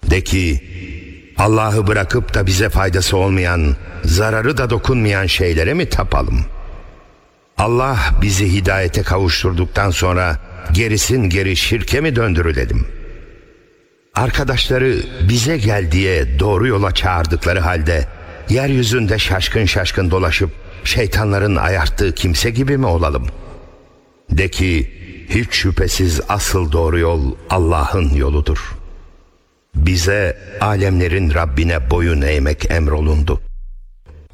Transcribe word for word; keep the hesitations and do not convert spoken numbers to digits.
De ki, Allah'ı bırakıp da bize faydası olmayan, zararı da dokunmayan şeylere mi tapalım? Allah bizi hidayete kavuşturduktan sonra gerisin geri şirke mi döndürülelim? Arkadaşları bize gel diye doğru yola çağırdıkları halde yeryüzünde şaşkın şaşkın dolaşıp şeytanların ayarttığı kimse gibi mi olalım? De ki, hiç şüphesiz asıl doğru yol Allah'ın yoludur. Bize alemlerin Rabbine boyun eğmek emrolundu.